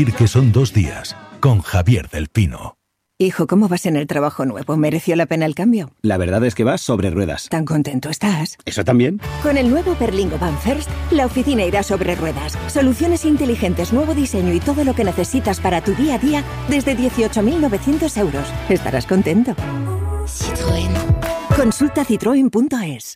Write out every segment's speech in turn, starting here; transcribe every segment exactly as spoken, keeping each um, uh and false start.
Sentir que son dos días, con Javier del Pino. Hijo, ¿cómo vas en el trabajo nuevo? ¿Mereció la pena el cambio? La verdad es que vas sobre ruedas. ¿Tan contento estás? ¿Eso también? Con el nuevo Berlingo Van First, la oficina irá sobre ruedas. Soluciones inteligentes, nuevo diseño y todo lo que necesitas para tu día a día desde dieciocho mil novecientos euros. Estarás contento. Citroën. Consulta citroen punto es.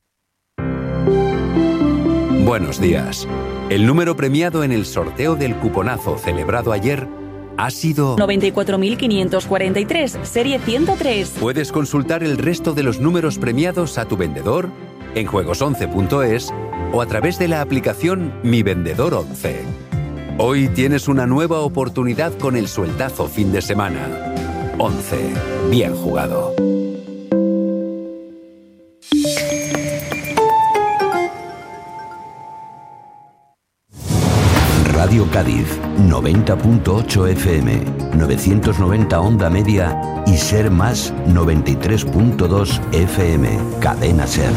Buenos días. El número premiado en el sorteo del cuponazo celebrado ayer ha sido noventa y cuatro mil quinientos cuarenta y tres, serie ciento tres. Puedes consultar el resto de los números premiados a tu vendedor en juegos once punto es o a través de la aplicación Mi Vendedor once. Hoy tienes una nueva oportunidad con el sueldazo fin de semana. once. Bien jugado. Radio Cádiz, noventa punto ocho F M, novecientos noventa onda media y Ser Más noventa y tres punto dos F M. Cadena Ser.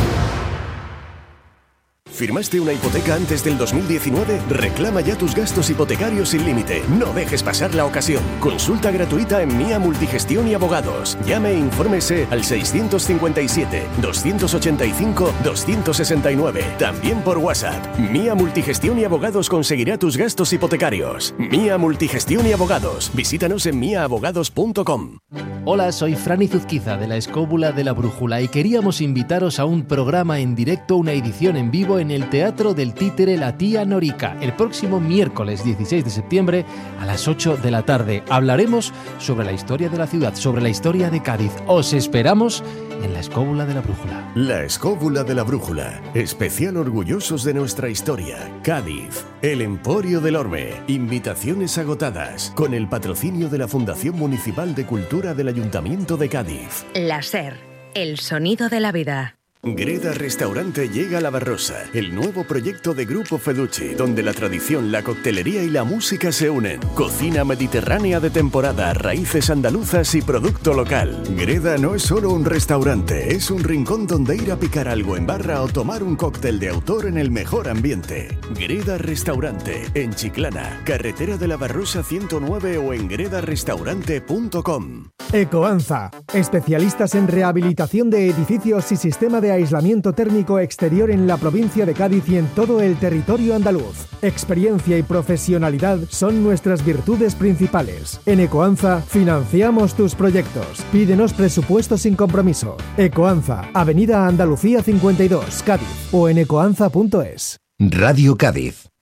¿Firmaste una hipoteca antes del dos mil diecinueve? Reclama ya tus gastos hipotecarios sin límite. No dejes pasar la ocasión. Consulta gratuita en Mía Multigestión y Abogados. Llame e infórmese al seiscientos cincuenta y siete, doscientos ochenta y cinco, doscientos sesenta y nueve. También por WhatsApp. Mía Multigestión y Abogados conseguirá tus gastos hipotecarios. Mía Multigestión y Abogados. Visítanos en mía abogados punto com. Hola, soy Franny Zuzquiza de la Escóbula de la Brújula y queríamos invitaros a un programa en directo, una edición en vivo en el Teatro del Títere La Tía Norica, el próximo miércoles dieciséis de septiembre a las ocho de la tarde. Hablaremos sobre la historia de la ciudad, sobre la historia de Cádiz. Os esperamos en la Escóbula de la Brújula. La Escóbula de la Brújula, especial orgullosos de nuestra historia. Cádiz, el Emporio del Orme. Invitaciones agotadas, con el patrocinio de la Fundación Municipal de Cultura del Ayuntamiento de Cádiz. La Ser, el sonido de la vida. Greda Restaurante llega a La Barrosa, el nuevo proyecto de Grupo Feducci, donde la tradición, la coctelería y la música se unen. Cocina mediterránea de temporada, raíces andaluzas y producto local. Greda no es solo un restaurante, es un rincón donde ir a picar algo en barra o tomar un cóctel de autor en el mejor ambiente. Greda Restaurante, en Chiclana, carretera de La Barrosa ciento nueve o en greda restaurante punto com. Ecoanza, especialistas en rehabilitación de edificios y sistema de aislamiento térmico exterior en la provincia de Cádiz y en todo el territorio andaluz. Experiencia y profesionalidad son nuestras virtudes principales. En Ecoanza financiamos tus proyectos. Pídenos presupuesto sin compromiso. Ecoanza, Avenida Andalucía cincuenta y dos, Cádiz, o en ecoanza punto es. Radio Cádiz.